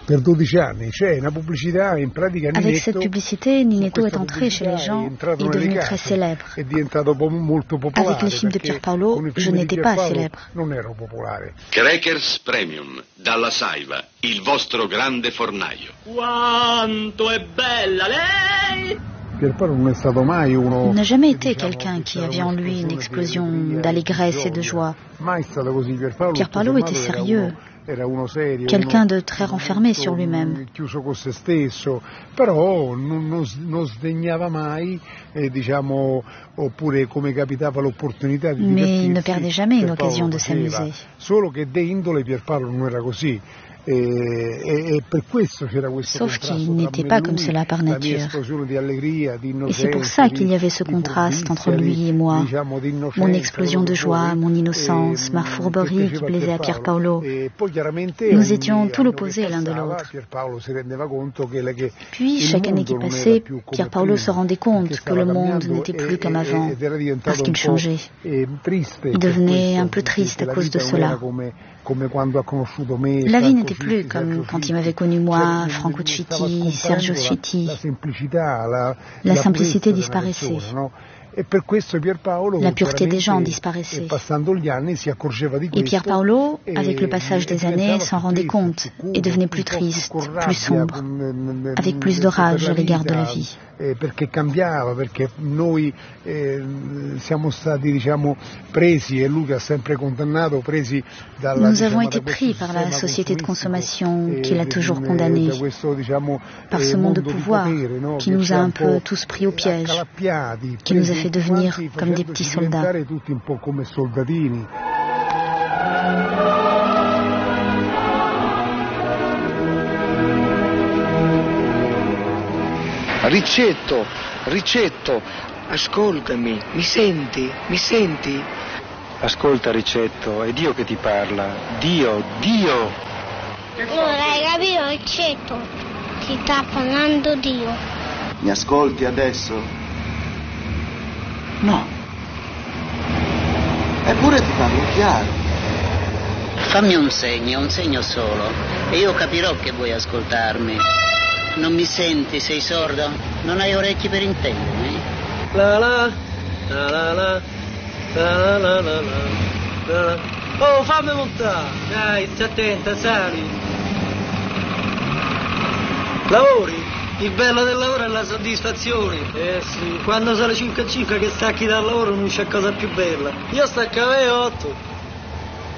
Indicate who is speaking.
Speaker 1: Avec cette publicité, Ninetto est entré chez les gens et est devenu très célèbre. Avec les films de Pierpaolo, je n'étais pas célèbre.
Speaker 2: Crackers Premium, dalla Saiva, il vostro grande fornaio.
Speaker 3: Quanto è bella lei!
Speaker 1: Il n'a jamais été quelqu'un qui avait en lui une explosion d'allégresse et de joie. Pierpaolo était sérieux, quelqu'un de très renfermé sur lui-même. Mais il ne perdait jamais une occasion de s'amuser. Sauf qu'il n'était pas comme cela par nature. Et c'est pour ça qu'il y avait ce contraste entre lui et moi. Mon explosion de joie, mon innocence, ma fourberie qui plaisait à Pierpaolo. Nous étions tout l'opposé l'un de l'autre. Puis, chaque année qui passait, Pierpaolo se rendait compte que le monde n'était plus comme avant, parce qu'il changeait. Il devenait un peu triste à cause de cela. La vie n'était plus comme quand il m'avait connu moi, Franco Citti, Sergio Citti. La simplicité disparaissait. La pureté des gens disparaissait. Et Pierpaolo, avec le passage des années, s'en rendait compte et devenait plus triste, plus sombre, avec plus de rage à l'égard de la vie. Nous avons été pris par la société de consommation qui l'a toujours condamné, par ce monde de pouvoir qui nous a un peu tous pris au piège, qui nous a fait devenir comme des petits soldats.
Speaker 4: Ricetto, ascoltami, mi senti?
Speaker 5: Ascolta Ricetto, è Dio che ti parla, Dio!
Speaker 6: Non hai capito Ricetto, ti sta parlando Dio.
Speaker 7: Mi ascolti adesso?
Speaker 4: No.
Speaker 7: Eppure ti parlo chiaro.
Speaker 8: Fammi un segno solo, e io capirò che vuoi ascoltarmi. Non mi senti, sei sordo? Non hai orecchi per intendermi?
Speaker 3: Oh, fammi montare! Dai, stai attenta, sali! Lavori? Il bello del lavoro è la soddisfazione. Sì, quando sono 5 a 5 che stacchi dal lavoro non c'è cosa più bella. Io staccavo alle 8.